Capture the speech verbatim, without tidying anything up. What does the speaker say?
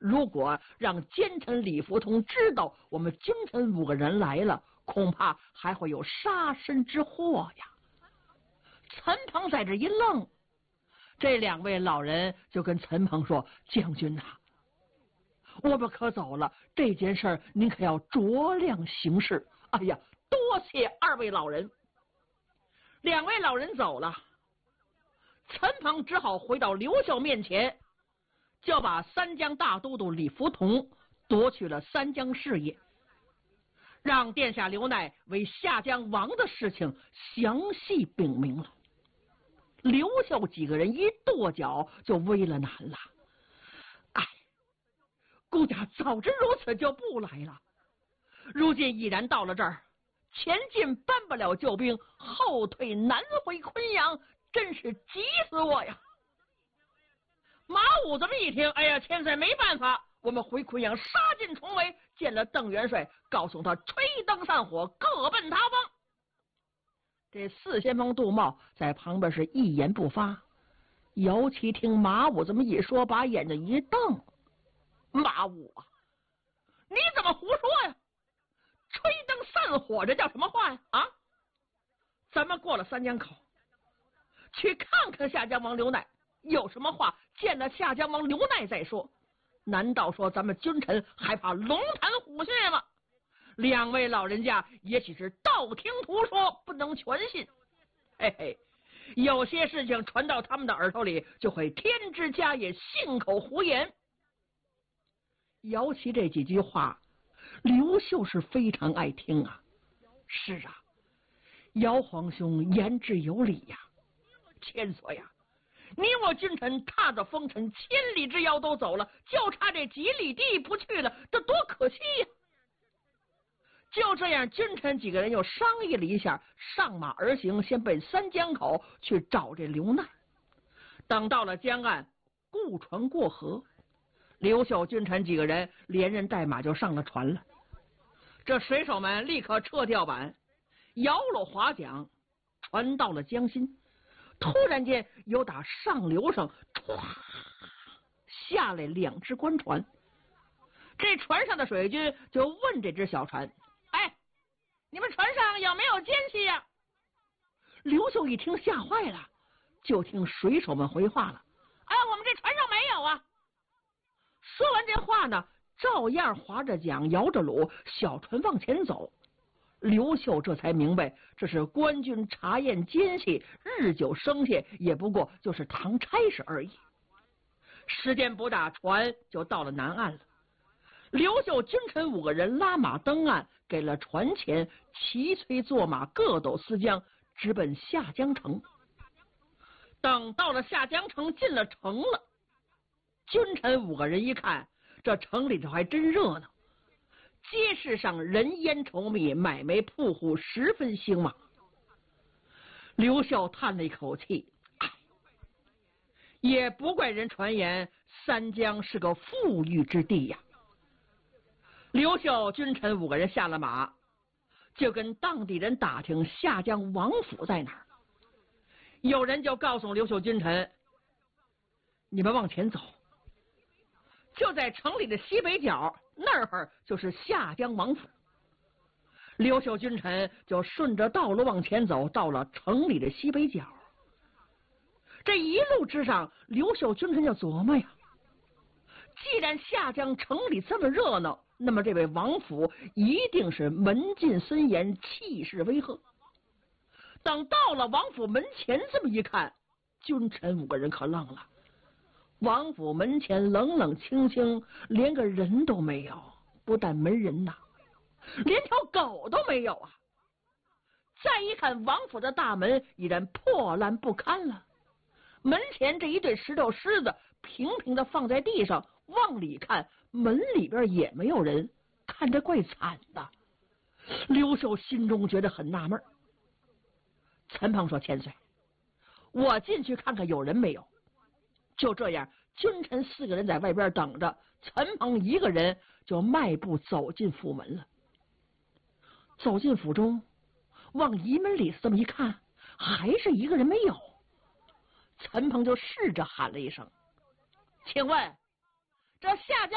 如果让奸臣李福通知道我们君臣五个人来了，恐怕还会有杀身之祸呀。陈鹏在这一愣，这两位老人就跟陈鹏说：“将军呐、啊，我们可走了，这件事儿您可要酌量行事。”哎呀，多谢二位老人。两位老人走了，陈鹏只好回到刘秀面前，就把三江大都督李福同夺去了三江事业，让殿下刘鼐为下江王的事情详细禀明了。刘秀几个人一跺脚就危了难了，哎，顾家早知如此就不来了，如今已然到了这儿，前进搬不了救兵，后退难回昆阳，真是急死我呀！马武这么一听，哎呀，千岁没办法，我们回昆阳，杀进重围，见了邓元帅，告诉他吹灯散伙，各奔他方。这四先锋杜茂在旁边是一言不发。姚琦听马武这么一说，把眼睛一瞪：“马武啊，你怎么胡说呀？吹灯散伙，这叫什么话呀？啊！咱们过了三江口，去看看下江王刘鼐，有什么话见了下江王刘鼐再说。难道说咱们君臣还怕龙潭虎穴吗？”两位老人家也许是道听途说，不能全信。嘿嘿，有些事情传到他们的耳朵里，就会天之加也，信口胡言。姚琦这几句话，刘秀是非常爱听啊。是啊，姚皇兄言之有理呀。千岁呀，你我君臣踏着风尘，千里之遥都走了，就差这几里地不去了，这多可惜呀！就这样，君臣几个人又商议了一下，上马而行，先奔三江口去找这刘鼐。等到了江岸，雇船过河，刘秀君臣几个人连人带马就上了船了。这水手们立刻撤吊板，摇橹划桨，船到了江心。突然间，有打上流上唰下来两只官船。这船上的水军就问这只小船：“哎，你们船上有没有奸细呀？”刘秀一听吓坏了，就听水手们回话了：“哎，我们这船上没有啊。”说完这话呢，照样划着桨，摇着橹，小船往前走。刘秀这才明白，这是官军查验奸细，日久生怯，也不过就是搪差事而已。时间不大，船就到了南岸了。刘秀君臣五个人拉马登岸，给了船钱，齐催坐马，各斗私江，直奔下江城。等到了下江城，进了城了，君臣五个人一看，这城里头还真热闹，街市上人烟稠密，买卖铺户十分兴旺。刘秀叹了一口气，唉，也不怪人传言三江是个富裕之地呀。刘秀君臣五个人下了马，就跟当地人打听下江王府在哪儿。有人就告诉刘秀君臣：“你们往前走，就在城里的西北角，那儿就是下江王府。”刘秀君臣就顺着道路往前走，到了城里的西北角。这一路之上，刘秀君臣就琢磨呀，既然下江城里这么热闹，那么这位王府一定是门禁森严，气势威吓。等到了王府门前，这么一看，君臣五个人可愣了。王府门前冷冷清清，连个人都没有，不但没人呐，连条狗都没有啊！再一看，王府的大门已然破烂不堪了，门前这一对石头狮子平平的放在地上，往里看，门里边也没有人，看着怪惨的。刘秀心中觉得很纳闷。陈鹏说：“千岁，我进去看看有人没有。”就这样，君臣四个人在外边等着，陈鹏一个人就迈步走进府门了。走进府中，往仪门里这么一看，还是一个人没有。陈鹏就试着喊了一声：“请问这下江